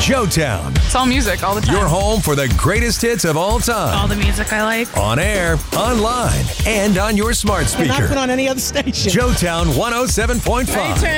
Joetown, It's all music all the time. your home for the greatest hits of all time. All the music I like. On air, online, and on your smart Cannot speaker. put on any other station. Joetown 107.5.